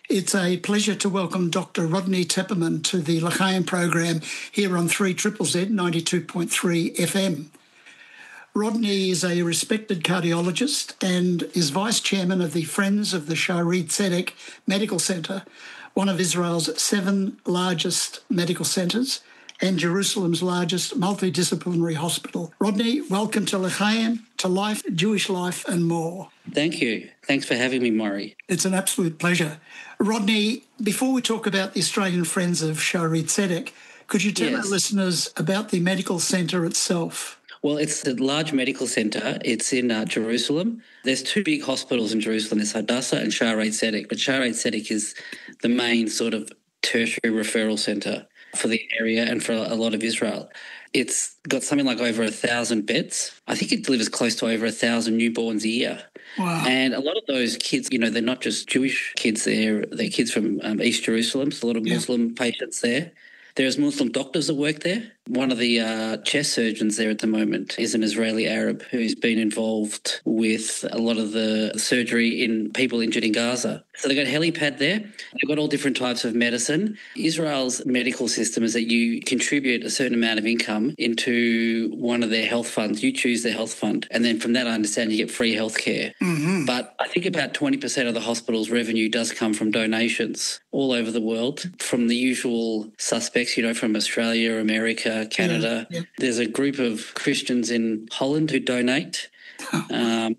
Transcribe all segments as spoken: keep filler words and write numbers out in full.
It's a pleasure to welcome Doctor Rodney Tepperman to the L'Chaim program here on three Z Z Z ninety-two point three F M. Rodney is a respected cardiologist and is vice chairman of the Friends of the Shaare Zedek Medical Centre, one of Israel's seven largest medical centres and Jerusalem's largest multidisciplinary hospital. Rodney, welcome to L'Chaim, to Life, Jewish Life and more. Thank you. Thanks for having me, Maury. It's an absolute pleasure. Rodney, before we talk about the Australian Friends of Shaare Zedek, could you tell yes. our listeners about the medical centre itself? Well, it's a large medical centre. It's in uh, Jerusalem. There's two big hospitals in Jerusalem. There's Hadassah and Shaare Zedek, but Shaare Zedek is the main sort of tertiary referral centre for the area and for a lot of Israel. It's got something like over a thousand beds. I think it delivers close to over a thousand newborns a year. Wow. And a lot of those kids, you know, they're not just Jewish kids, they're, they're kids from um, East Jerusalem, so a lot of Muslim yeah. patients there. There's Muslim doctors that work there. One of the uh, chest surgeons there at the moment is an Israeli Arab who's been involved with a lot of the surgery in people injured in Gaza. So they've got a helipad there. They've got all different types of medicine. Israel's medical system is that you contribute a certain amount of income into one of their health funds. You choose their health fund. And then from that, I understand you get free health care. Mm-hmm. But I think about twenty percent of the hospital's revenue does come from donations all over the world, from the usual suspects, you know, from Australia, America, Canada. Yeah, yeah. There's a group of Christians in Holland who donate. um,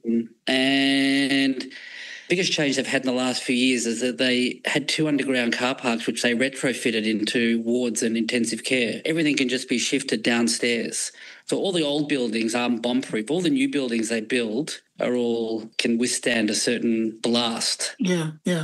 and biggest change they've had in the last few years is that they had two underground car parks which they retrofitted into wards and intensive care. Everything can just be shifted downstairs. So all the old buildings are bomb-proof. All the new buildings they build are all can withstand a certain blast. Yeah, yeah.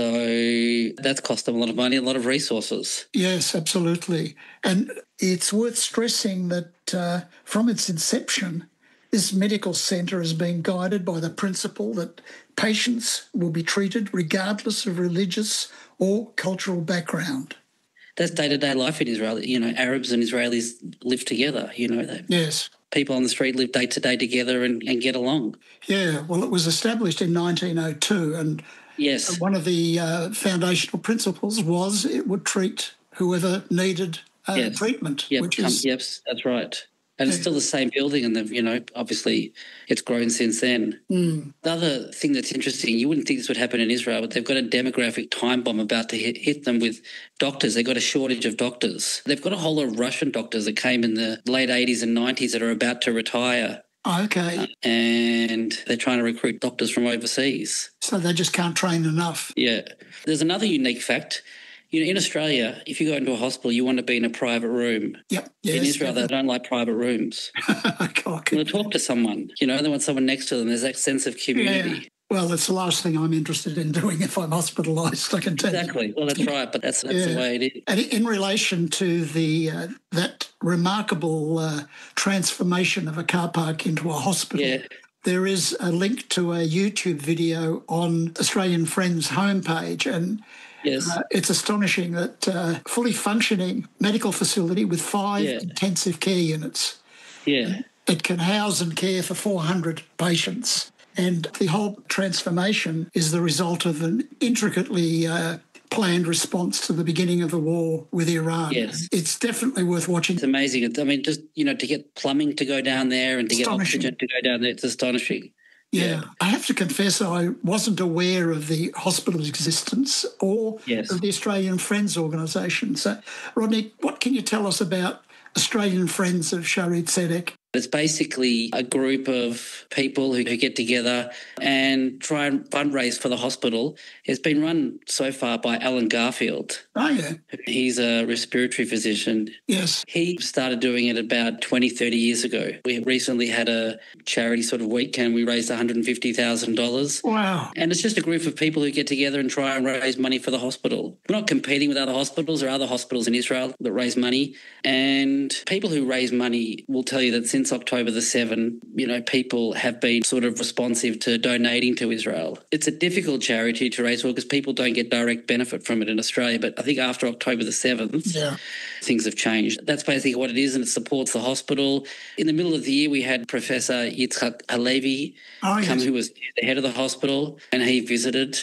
So that's cost them a lot of money, a lot of resources. Yes, absolutely. And it's worth stressing that uh, from its inception, this medical centre has been guided by the principle that patients will be treated regardless of religious or cultural background. That's day-to-day life in Israel. You know, Arabs and Israelis live together, you know. They, yes. People on the street live day-to-day together and, and get along. Yeah, well, it was established in nineteen oh two and yes. one of the uh, foundational principles was it would treat whoever needed uh, yes. treatment. Yep. Which is, yep, that's right. And it's still the same building and, they've, you know, obviously it's grown since then. Mm. The other thing that's interesting, you wouldn't think this would happen in Israel, but they've got a demographic time bomb about to hit, hit them with doctors. They've got a shortage of doctors. They've got a whole lot of Russian doctors that came in the late eighties and nineties that are about to retire. Oh, okay. Uh, and they're trying to recruit doctors from overseas. So they just can't train enough. Yeah. There's another unique fact. You know, in Australia, if you go into a hospital, you want to be in a private room. Yep. Yes, in Israel, yep. they don't like private rooms. okay. You want to talk to someone. You know, they want someone next to them. There's that sense of community. Yeah. Well, it's the last thing I'm interested in doing if I'm hospitalised, I can tell exactly. you. Well, that's right, but that's, that's yeah. the way it is. And in relation to the uh, that remarkable uh, transformation of a car park into a hospital, yeah. there is a link to a YouTube video on Australian Friends homepage, and yes. uh, it's astonishing that uh, fully functioning medical facility with five yeah. intensive care units. Yeah. It can house and care for four hundred patients. And the whole transformation is the result of an intricately uh, planned response to the beginning of the war with Iran. Yes. It's definitely worth watching. It's amazing. I mean, just, you know, to get plumbing to go down there and to get oxygen to go down there, it's astonishing. Yeah. yeah. I have to confess I wasn't aware of the hospital's existence or yes. of the Australian Friends organisation. So, Rodney, what can you tell us about Australian Friends of Shaare Zedek? It's basically a group of people who, who get together and try and fundraise for the hospital. It's been run so far by Alan Garfield. Oh, yeah. He's a respiratory physician. Yes. He started doing it about twenty, thirty years ago. We recently had a charity sort of weekend. We raised one hundred fifty thousand dollars. Wow. And it's just a group of people who get together and try and raise money for the hospital. We're not competing with other hospitals. There are other hospitals in Israel that raise money. And people who raise money will tell you that since October the seventh, you know, people have been sort of responsive to donating to Israel. It's a difficult charity to raise because people don't get direct benefit from it in Australia. But I think after October the seventh, yeah. things have changed. That's basically what it is, and it supports the hospital. In the middle of the year, we had Professor Yitzhak Halevi oh, yes. come, who was the head of the hospital, and he visited.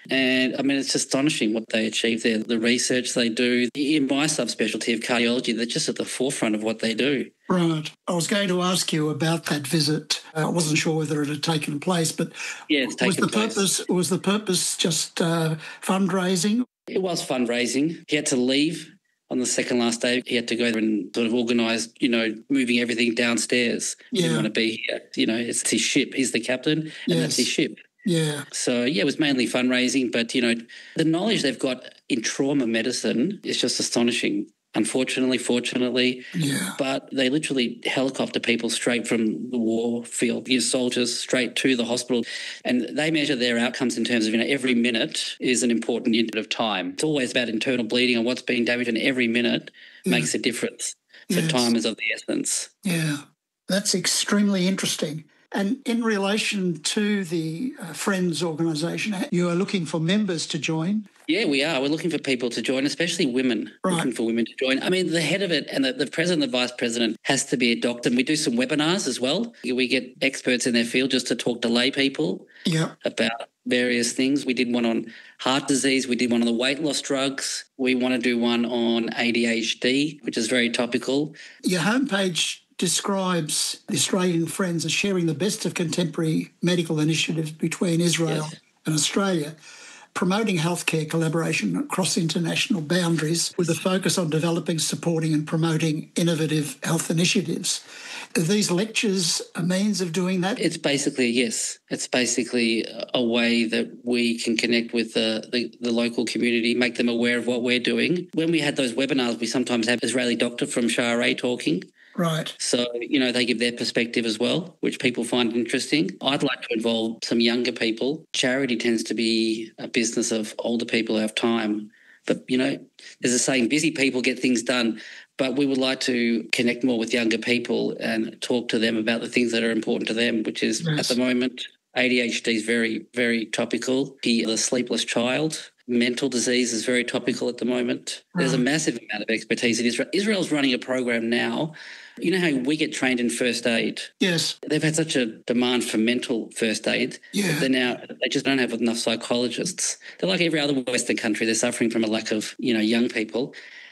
And I mean, it's astonishing what they achieve there, the research they do. In my subspecialty of cardiology, they're just at the forefront of what they do. Right. I was going to ask you about that visit. I wasn't sure whether it had taken place, but yeah, it's taken was the place. purpose was the purpose just uh, fundraising? It was fundraising. He had to leave on the second last day. He had to go and sort of organise, you know, moving everything downstairs. He Yeah. didn't want to be here. You know, it's his ship. He's the captain, and Yes. that's his ship. Yeah. So, yeah, it was mainly fundraising, but, you know, the knowledge they've got in trauma medicine is just astonishing. Unfortunately, fortunately, Yeah. but they literally helicopter people straight from the war field, your soldiers straight to the hospital, and they measure their outcomes in terms of, you know, every minute is an important unit of time. It's always about internal bleeding and what's being damaged, and every minute Yeah. makes a difference. So Yes. time is of the essence. Yeah. That's extremely interesting. And in relation to the uh, Friends organisation, you are looking for members to join? Yeah, we are. We're looking for people to join, especially women, Right. looking for women to join. I mean, the head of it and the, the president and the vice president has to be a doctor. And we do some webinars as well. We get experts in their field just to talk to lay people Yeah. about various things. We did one on heart disease. We did one on the weight loss drugs. We want to do one on A D H D, which is very topical. Your homepage describes the Australian Friends as sharing the best of contemporary medical initiatives between Israel Yes. and Australia, promoting healthcare collaboration across international boundaries with a focus on developing, supporting and promoting innovative health initiatives. Are these lectures a means of doing that? It's basically, yes, it's basically a way that we can connect with the, the, the local community, make them aware of what we're doing. When we had those webinars, we sometimes have Israeli doctor from Sha'arei talking. Right. So, you know, they give their perspective as well, which people find interesting. I'd like to involve some younger people. Charity tends to be a business of older people who have time. But, you know, there's a saying, busy people get things done. But we would like to connect more with younger people and talk to them about the things that are important to them, which is Yes. at the moment, A D H D is very, very topical. The sleepless child. Mental disease is very topical at the moment. There's a massive amount of expertise in Israel. Israel's running a program now. You know how we get trained in first aid? Yes. They've had such a demand for mental first aid. Yeah. That they're now, they just don't have enough psychologists. They're like every other Western country. They're suffering from a lack of, you know, young people.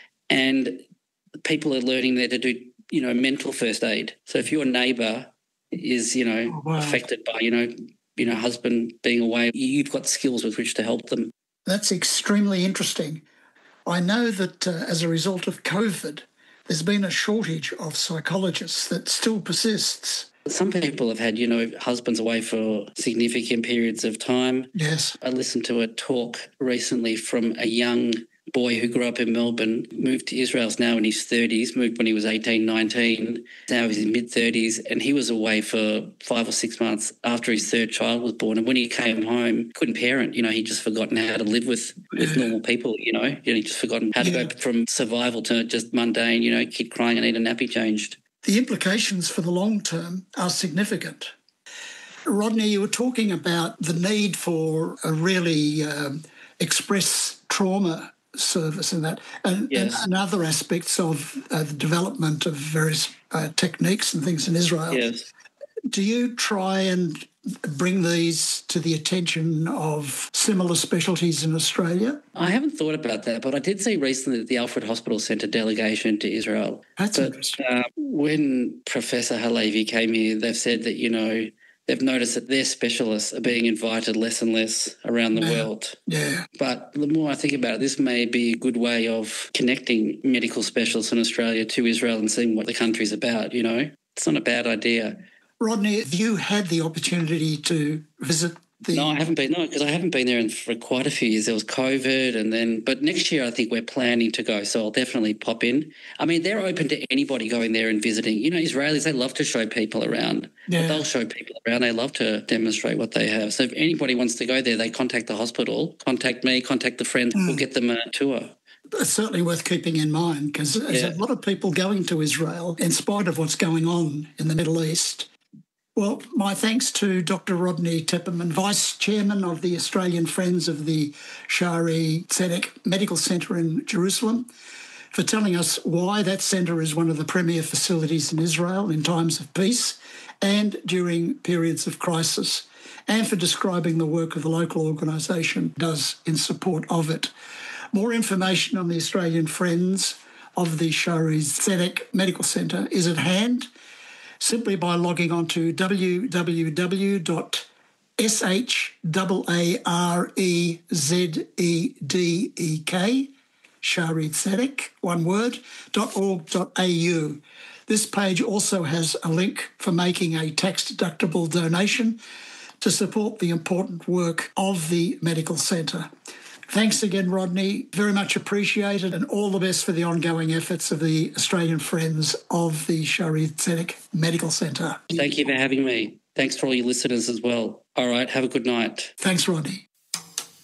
And people are learning there to do, you know, mental first aid. So if your neighbour is, you know, Oh, wow. affected by, you know, you know, husband being away, you've got skills with which to help them. That's extremely interesting. I know that uh, as a result of COVID, there's been a shortage of psychologists that still persists. Some people have had, you know, husbands away for significant periods of time. Yes. I listened to a talk recently from a young boy who grew up in Melbourne, moved to Israel, is now in his thirties, moved when he was eighteen, nineteen, now he's in his mid-thirties, and he was away for five or six months after his third child was born. And when he came home, couldn't parent, you know, he'd just forgotten how to live with, with normal people, you know, he'd just forgotten how to Yeah. go from survival to just mundane, you know, kid crying and need a nappy changed. The implications for the long term are significant. Rodney, you were talking about the need for a really um, express trauma service and that, and, Yes. and, and other aspects of uh, the development of various uh, techniques and things in Israel. Yes. Do you try and bring these to the attention of similar specialties in Australia? I haven't thought about that, but I did see recently that the Alfred Hospital sent a delegation to Israel. That's But interesting. uh, when Professor Halevi came here, they've said that, you know, they've noticed that their specialists are being invited less and less around the Yeah. world. Yeah. But the more I think about it, this may be a good way of connecting medical specialists in Australia to Israel and seeing what the country's about, you know. It's not a bad idea. Rodney, have you had the opportunity to visit the... No, I haven't been, no, because I haven't been there in, for quite a few years. There was COVID and then, but next year I think we're planning to go, so I'll definitely pop in. I mean, they're open to anybody going there and visiting. You know, Israelis, they love to show people around. Yeah. But they'll show people around. They love to demonstrate what they have. So if anybody wants to go there, they contact the hospital, contact me, contact the friend, Mm. we'll get them a tour. It's certainly worth keeping in mind because there's Yeah. a lot of people going to Israel in spite of what's going on in the Middle East. Well, my thanks to Doctor Rodney Tepperman, Vice Chairman of the Australian Friends of the Sha'arei Tzedek Medical Centre in Jerusalem, for telling us why that centre is one of the premier facilities in Israel in times of peace and during periods of crisis, and for describing the work of the local organisation does in support of it. More information on the Australian Friends of the Shari Zedek Medical Centre is at hand simply by logging on to w w w dot s h a r e z e d e k, Shari Zedek, one word, .org.au. This page also has a link for making a tax-deductible donation to support the important work of the medical centre. Thanks again, Rodney. Very much appreciated, and all the best for the ongoing efforts of the Australian Friends of the Shari Zedek Medical Centre. Thank you for having me. Thanks for all your listeners as well. All right, have a good night. Thanks, Rodney.